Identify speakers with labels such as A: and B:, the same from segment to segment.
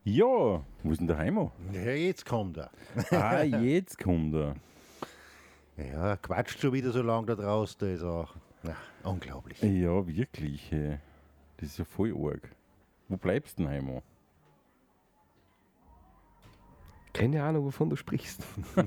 A: Ja, wo ist denn der Heimo?
B: Ja, jetzt kommt er.
A: Ah, jetzt kommt er.
B: Ja, er quatscht schon wieder so lange da draußen, da ist auch unglaublich.
A: Ja, wirklich. Das ist ja voll arg. Wo bleibst du denn, Heimo?
C: Keine Ahnung, wovon du sprichst.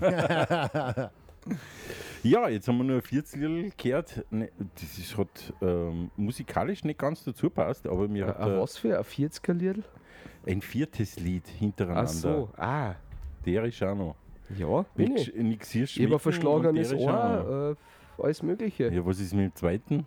A: Ja, jetzt haben wir nur ein Viertel gehört. Ne, das ist halt musikalisch nicht ganz dazu passt, aber mir hat
C: Was für ein 40er-Lied?
A: ein viertes Lied hintereinander.
C: Ach so,
A: Der ist auch noch.
C: Ja, bin ich.
A: Nix hier
C: Ich habe ein verschlagenes Ohr, alles Mögliche.
A: Ja, was ist mit dem zweiten?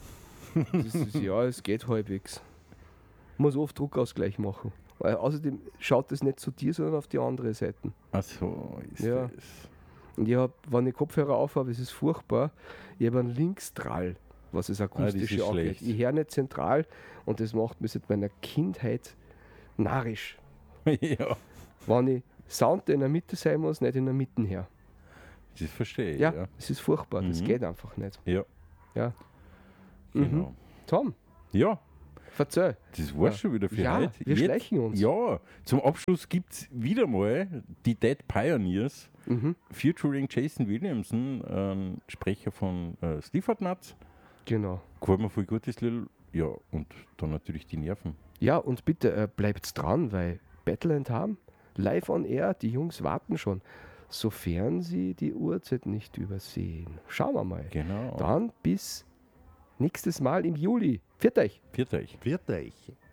C: Es geht halbwegs. Muss oft Druckausgleich machen. Außerdem schaut das nicht zu dir, sondern auf die andere Seite.
A: Ach so, ist
C: Ja.
A: das.
C: Und ich habe, wenn ich Kopfhörer aufhabe, ist es furchtbar. Ich habe einen Linkstrahl, was es akustisch
A: ist
C: auch
A: schlecht.
C: Ich höre nicht zentral und das macht mich seit meiner Kindheit narrisch.
A: Ja,
C: Wenn ich Sound, der in der Mitte sein muss, nicht in der Mitte her.
A: das verstehe ich.
C: Ja, es ist furchtbar, das
A: Mhm.
C: geht einfach nicht.
A: Ja,
C: Ja.
A: genau.
C: Tom,
A: Ja,
C: verzeih.
A: das war schon wieder für
C: Ja,
A: heute.
C: wir schleichen uns.
A: Ja, zum Abschluss gibt es wieder mal die Dead Pioneers, featuring Jason Williamson, Sprecher von Stifford Nuts.
C: Genau.
A: Gefällt mir voll gut, das Lied. Ja, und dann natürlich die Nerven.
C: Ja, und bitte bleibt dran, weil Battle and Harm, live on air, die Jungs warten schon. Sofern sie die Uhrzeit nicht übersehen. Schauen wir mal.
A: Genau.
C: Dann bis nächstes Mal im Juli. Pfiat euch!
A: Viert euch.
B: Viert euch.